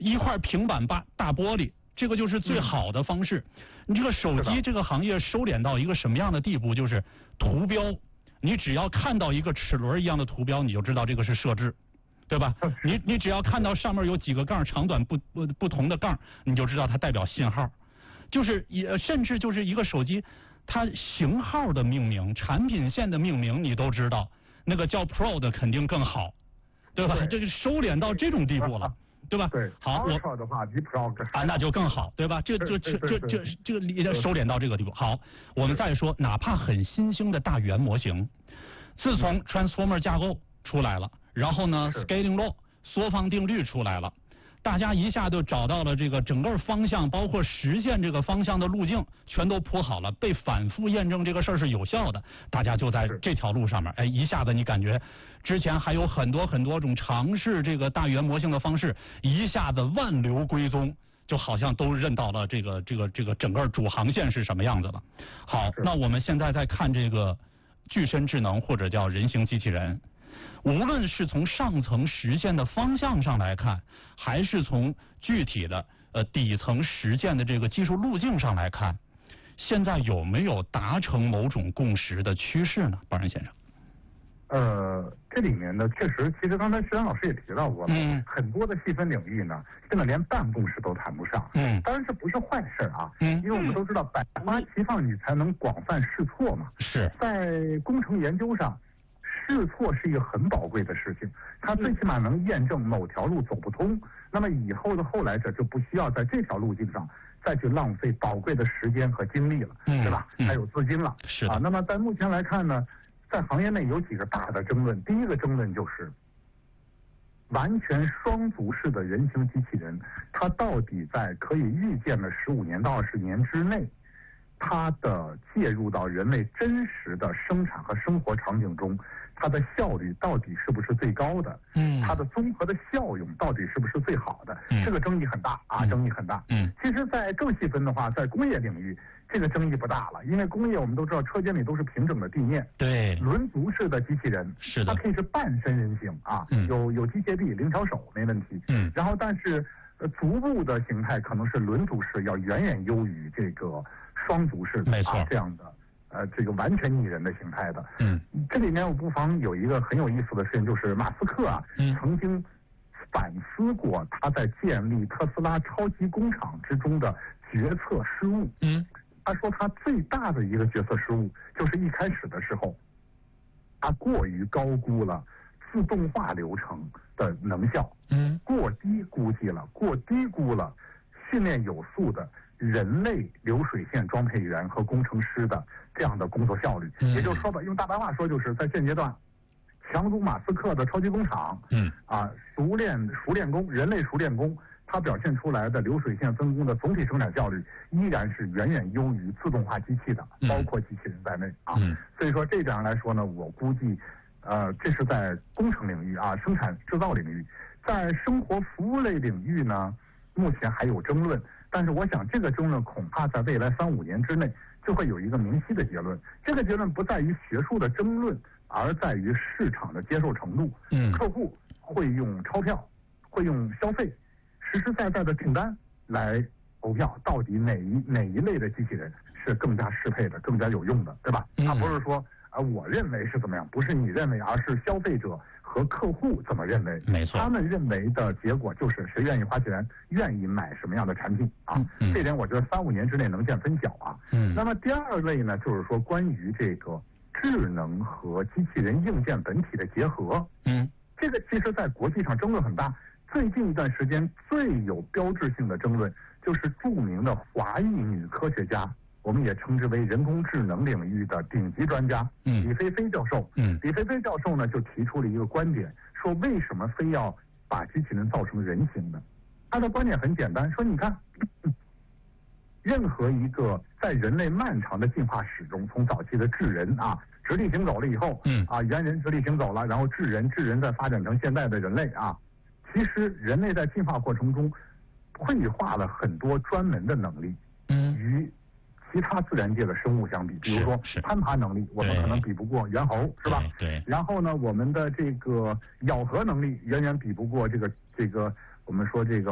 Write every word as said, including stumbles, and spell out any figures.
一块平板大大玻璃，这个就是最好的方式。嗯、你这个手机这个行业收敛到一个什么样的地步？就是图标，你只要看到一个齿轮一样的图标，你就知道这个是设置。对吧？你你只要看到上面有几个杠，长短不不不同的杠，你就知道它代表信号。就是也甚至就是一个手机，它型号的命名、产品线的命名，你都知道。那个叫 Pro 的肯定更好，对吧？对这个收敛到这种地步了，对吧？ 对。 好，我 Pro 的话比 Pro 啊，那就更好，对吧？这这这这这这个收敛到这个地步。好，我们再说，哪怕很新兴的大语言模型，自从 Transformer 架构出来了。然后呢 ，scaling law 缩放定律出来了，大家一下就找到了这个整个方向，包括实现这个方向的路径，全都铺好了，被反复验证这个事儿是有效的，大家就在这条路上面，哎，一下子你感觉之前还有很多很多种尝试这个大语言模型的方式，一下子万流归宗，就好像都认到了这个这个这个整个主航线是什么样子了。好，那我们现在再看这个具身智能或者叫人形机器人。无论是从上层实现的方向上来看，还是从具体的呃底层实践的这个技术路径上来看，现在有没有达成某种共识的趋势呢？邦仁先生。 呃，这里面呢，确实，其实刚才石安老师也提到过了，嗯，很多的细分领域呢，现在连半共识都谈不上，嗯，当然这不是坏事啊，嗯，因为我们都知道百花齐放，你才能广泛试错嘛， 是在工程研究上。试错是一个很宝贵的事情，它最起码能验证某条路走不通，那么以后的后来者就不需要在这条路径上再去浪费宝贵的时间和精力了，嗯、对吧？嗯、还有资金了， 是啊。那么在目前来看呢，在行业内有几个大的争论，第一个争论就是完全双足式的人形机器人，它到底在可以预见的十五年到二十年之内，它的介入到人类真实的生产和生活场景中，它的效率到底是不是最高的？嗯，它的综合的效用到底是不是最好的？嗯，这个争议很大啊，嗯、争议很大。嗯，其实，在更细分的话，在工业领域，这个争议不大了，因为工业我们都知道，车间里都是平整的地面， 对， 轮足式的机器人， 是的， 它可以是半身人形啊，嗯、有有机械臂、灵巧手没问题。嗯，然后但是呃，足部的形态可能是轮足式，要远远优于这个双足式的没错、 啊、这样的。呃，这个完全拟人的形态的， 嗯， 这里面我不妨有一个很有意思的事情，就是马斯克啊，嗯，曾经反思过他在建立特斯拉超级工厂之中的决策失误，嗯，他说他最大的一个决策失误就是一开始的时候，他过于高估了自动化流程的能效，嗯，过低估计了，过低估了训练有素的人类流水线装配员和工程师的这样的工作效率，嗯、也就是说吧，用大白话说，就是在现阶段，强如马斯克的超级工厂，嗯，啊，熟练熟练工，人类熟练工，它表现出来的流水线分工的总体生产效率，依然是远远优于自动化机器的，嗯、包括机器人在内啊。嗯、所以说这点上来说呢，我估计，呃，这是在工程领域啊，生产制造领域，在生活服务类领域呢，目前还有争论。但是我想，这个争论恐怕在未来三五年之内就会有一个明晰的结论。这个结论不在于学术的争论，而在于市场的接受程度。嗯，客户会用钞票，会用消费，实实在在的订单来投票，到底哪一哪一类的机器人是更加适配的、更加有用的，对吧？他不是说啊，我认为是怎么样，不是你认为，而是消费者和客户怎么认为。 没错， 他们认为的结果就是谁愿意花钱，愿意买什么样的产品啊。嗯、这点我觉得三五年之内能见分晓啊。嗯。那么第二类呢，就是说关于这个智能和机器人硬件本体的结合。嗯。这个其实在国际上争论很大。最近一段时间最有标志性的争论，就是著名的华裔女科学家。我们也称之为人工智能领域的顶级专家，嗯，李飞飞教授，嗯，李飞飞教授呢就提出了一个观点，说为什么非要把机器人造成人形的？他的观点很简单，说你看，任何一个在人类漫长的进化史中，从早期的智人啊，直立行走了以后，嗯，啊，猿人直立行走了，然后智人，智人再发展成现在的人类啊，其实人类在进化过程中绘画了很多专门的能力，嗯，与其他自然界的生物相比，比如说攀爬能力，我们可能比不过猿猴，是吧？ 对。 然后呢，我们的这个咬合能力远远比不过这个这个我们说这个